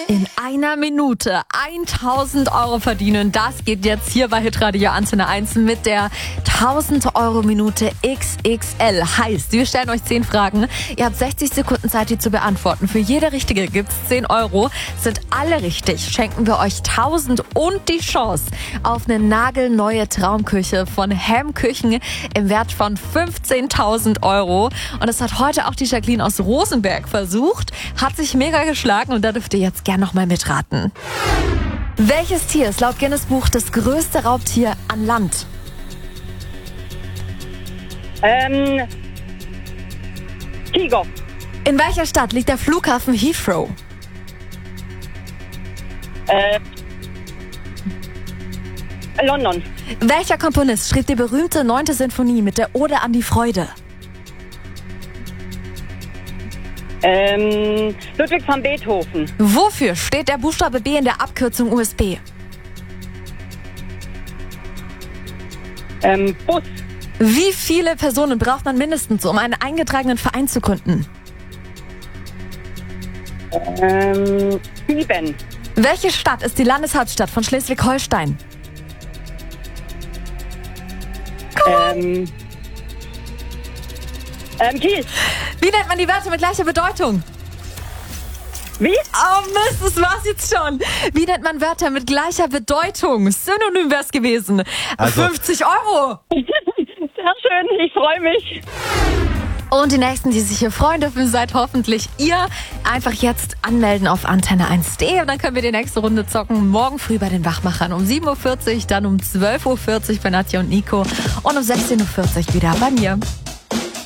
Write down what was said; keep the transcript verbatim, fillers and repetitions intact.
In einer Minute tausend Euro verdienen, das geht jetzt hier bei Hitradio Antenne eins mit der tausend Euro Minute X X L. Heißt, wir stellen euch zehn Fragen. Ihr habt sechzig Sekunden Zeit, die zu beantworten. Für jede richtige gibt's zehn Euro. Sind alle richtig, schenken wir euch tausend und die Chance auf eine nagelneue Traumküche von Ham Küchen im Wert von fünfzehntausend Euro. Und das hat heute auch die Jacqueline aus Rosenberg versucht. Hat sich mega geschlagen und da dürft ihr jetzt gerne noch mal mitraten. Welches Tier ist laut Guinness Buch das größte Raubtier an Land? Ähm, Tiger. In welcher Stadt liegt der Flughafen Heathrow? Äh, London. Welcher Komponist schrieb die berühmte neunte Sinfonie mit der Ode an die Freude? Ähm, Ludwig van Beethoven. Wofür steht der Buchstabe B in der Abkürzung U S B? Ähm, Bus. Wie viele Personen braucht man mindestens, um einen eingetragenen Verein zu gründen? Ähm, sieben. Welche Stadt ist die Landeshauptstadt von Schleswig-Holstein? Ähm, ähm, Kiel. Wie nennt man die Wörter mit gleicher Bedeutung? Wie? Oh Mist, das war's jetzt schon. Wie nennt man Wörter mit gleicher Bedeutung? Synonym wär's gewesen. Also- fünfzig Euro. Sehr schön, ich freue mich. Und die nächsten, die sich hier freuen dürfen, seid hoffentlich ihr. Einfach jetzt anmelden auf antenne eins punkt de und dann können wir die nächste Runde zocken. Morgen früh bei den Wachmachern um sieben Uhr vierzig, dann um zwölf Uhr vierzig bei Nadja und Nico und um sechzehn Uhr vierzig wieder bei mir.